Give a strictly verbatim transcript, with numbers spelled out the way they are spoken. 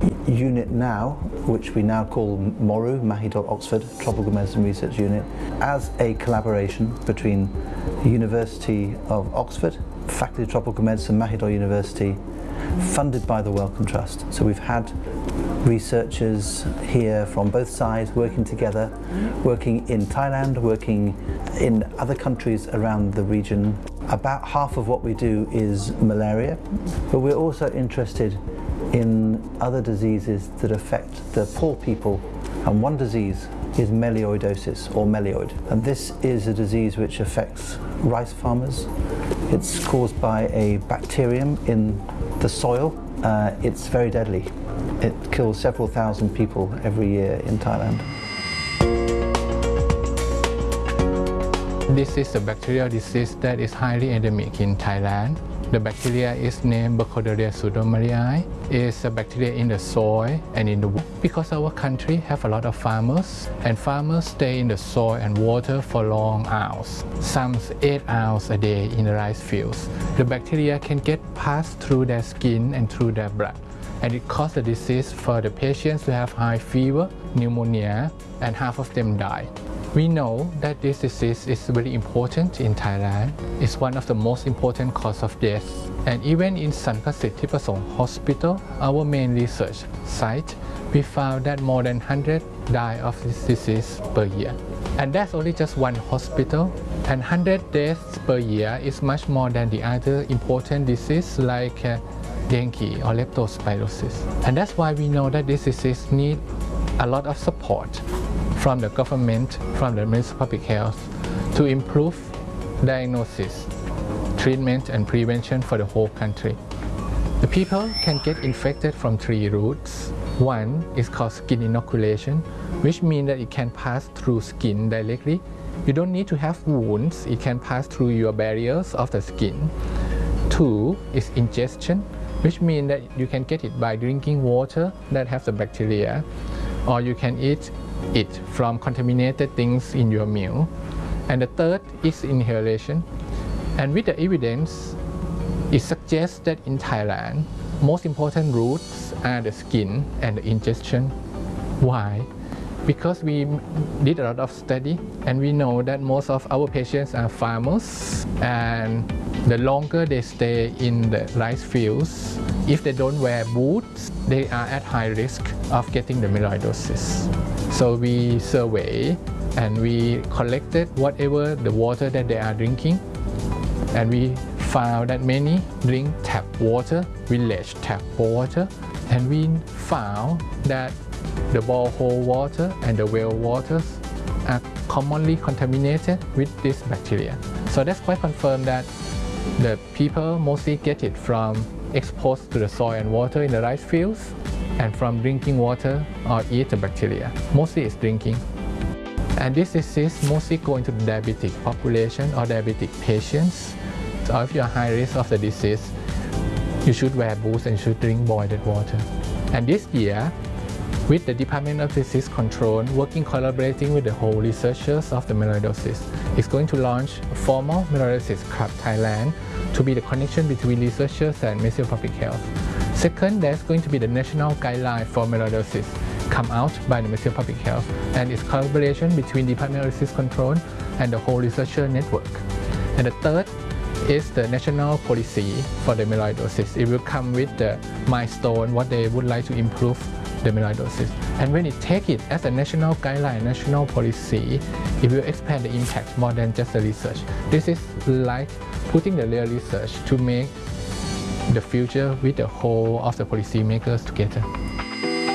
unit now, which we now call MORU, Mahidol Oxford Tropical Medicine Research Unit, as a collaboration between the University of Oxford, Faculty of Tropical Medicine, Mahidol University, funded by the Wellcome Trust. So we've had researchers here from both sides working together, working in Thailand, working in other countries around the region. About half of what we do is malaria, but we're also interested in other diseases that affect the poor people, and one disease is melioidosis or melioid, and this is a disease which affects rice farmers. It's caused by a bacterium in the soil. Uh, it's very deadly. It kills several thousand people every year in Thailand. This is a bacterial disease that is highly endemic in Thailand. The bacteria is named Burkholderia pseudomallei. It's a bacteria in the soil and in the water. Because our country have a lot of farmers, and farmers stay in the soil and water for long hours, some eight hours a day in the rice fields. The bacteria can get passed through their skin and through their blood, and it causes the disease for the patients who have high fever, pneumonia, and half of them die. We know that this disease is very important in Thailand. It's one of the most important cause of death. And even in Sankasit Thipasong Hospital, our main research site, we found that more than one hundred die of this disease per year. And that's only just one hospital. And one hundred deaths per year is much more than the other important disease like uh, dengue or leptospirosis. And that's why we know that this disease needs a lot of support from the government, from the Ministry of Public Health, to improve diagnosis, treatment and prevention for the whole country. The people can get infected from three routes. One is called skin inoculation, which means that it can pass through skin directly. You don't need to have wounds, it can pass through your barriers of the skin. Two is ingestion, which means that you can get it by drinking water that has the bacteria, or you can eat it from contaminated things in your meal. And the third is inhalation. And with the evidence, it suggests that in Thailand, most important routes are the skin and the ingestion. Why? Because we did a lot of study, and we know that most of our patients are farmers, and the longer they stay in the rice fields, if they don't wear boots, they are at high risk of getting the melioidosis. So we survey and we collected whatever the water that they are drinking, and we found that many drink tap water, village tap water, and we found that the borehole water and the well waters are commonly contaminated with this bacteria. So that's quite confirmed that the people mostly get it from exposed to the soil and water in the rice fields, and from drinking water or eat the bacteria. Mostly it's drinking. And this disease mostly go into the diabetic population or diabetic patients. So if you are high risk of the disease, you should wear boots and should drink boiled water. And this year, with the Department of Disease Control, working collaborating with the whole researchers of the melioidosis, is going to launch a formal Melioidosis Club Thailand to be the connection between researchers and Ministry of Public Health. Second, there's going to be the national guideline for melioidosis come out by the Ministry of Public Health, and its collaboration between Department of Disease Control and the whole researcher network. And the third is the national policy for the melioidosis. It will come with the milestone, what they would like to improve the melioidosis. And when it take it as a national guideline, national policy, it will expand the impact more than just the research. This is like putting the real research to make the future with the whole of the policy makers together.